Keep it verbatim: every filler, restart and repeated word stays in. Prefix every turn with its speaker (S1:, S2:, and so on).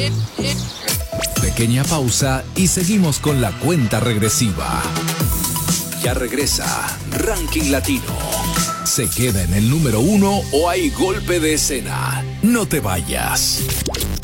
S1: Pequeña pausa y seguimos con la cuenta regresiva. Ya regresa Ranking Latino. ¿Se queda en el número uno o hay golpe de escena? No te vayas.